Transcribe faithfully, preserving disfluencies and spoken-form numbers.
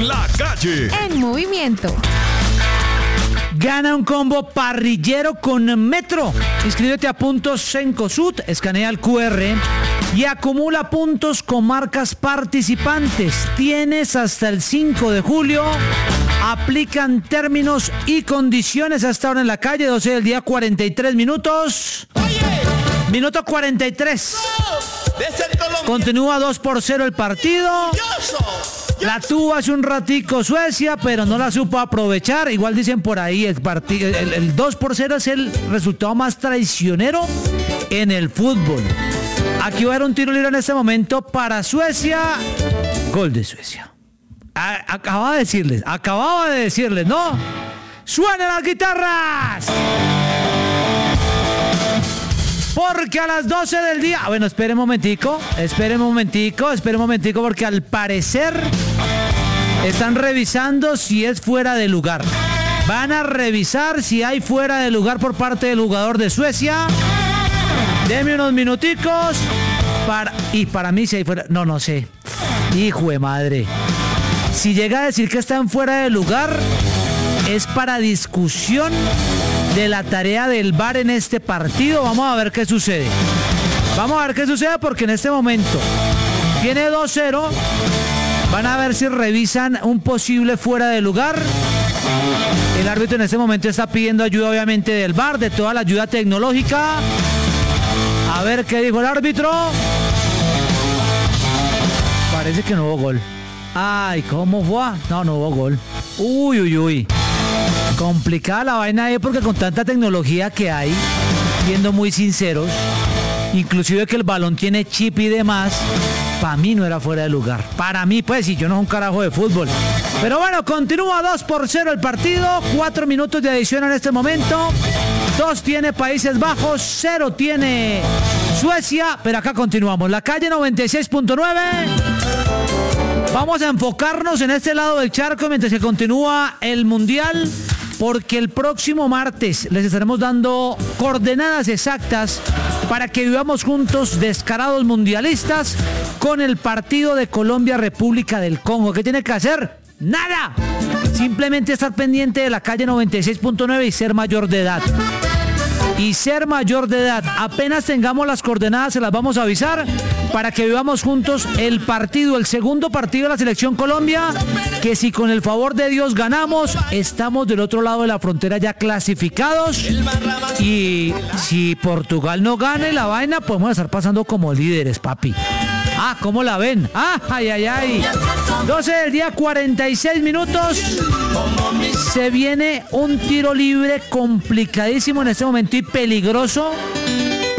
La Calle en movimiento. Gana un combo parrillero con Metro. Inscríbete a puntos Cencosud, escanea el cu erre y acumula puntos con marcas participantes. Tienes hasta el cinco de julio. Aplican términos y condiciones hasta ahora en La Calle, doce del día, cuarenta y tres minutos. Minuto cuarenta y tres. Continúa dos por cero el partido. La tuvo hace un ratico Suecia, pero no la supo aprovechar. Igual dicen por ahí, el, partido, el, el dos por cero es el resultado más traicionero en el fútbol. Aquí va a haber un tiro libre en este momento para Suecia. Gol de Suecia. A, acababa de decirles, acababa de decirles, ¿no? ¡Suenan las guitarras! Porque a las doce del día... Bueno, espere un momentico, espere un momentico, espere un momentico, porque al parecer están revisando si es fuera de lugar. Van a revisar si hay fuera de lugar por parte del jugador de Suecia. Deme unos minuticos. Para, y para mí si hay fuera... No, no sé. Hijo de madre. Si llega a decir que están fuera de lugar, es para discusión de la tarea del V A R en este partido. Vamos a ver qué sucede. Vamos a ver qué sucede porque en este momento tiene dos cero. Van a ver si revisan un posible fuera de lugar. El árbitro en este momento está pidiendo ayuda obviamente del V A R, de toda la ayuda tecnológica. A ver qué dijo el árbitro. Parece que no hubo gol. Ay, ¿cómo fue? No, no hubo gol. Uy, uy, uy. Complicada la vaina ahí porque con tanta tecnología que hay, siendo muy sinceros, inclusive que el balón tiene chip y demás, para mí no era fuera de lugar. Para mí, pues, y yo no soy un carajo de fútbol. Pero bueno, continúa dos por cero el partido, cuatro minutos de adición en este momento. dos tiene Países Bajos, cero tiene Suecia, pero acá continuamos. La Calle noventa y seis punto nueve. Vamos a enfocarnos en este lado del charco mientras que continúa el Mundial, porque el próximo martes les estaremos dando coordenadas exactas para que vivamos juntos descarados mundialistas con el partido de Colombia-República del Congo. ¿Qué tiene que hacer? ¡Nada! Simplemente estar pendiente de La Calle noventa y seis punto nueve y ser mayor de edad. Y ser mayor de edad. Apenas tengamos las coordenadas se las vamos a avisar para que vivamos juntos el partido, el segundo partido de la Selección Colombia, que si con el favor de Dios ganamos, estamos del otro lado de la frontera ya clasificados. Y si Portugal no gane la vaina, podemos estar pasando como líderes, papi. Ah, ¿cómo la ven? Ah, ay, ay, ay. doce del día, cuarenta y seis minutos. Se viene un tiro libre complicadísimo en este momento y peligroso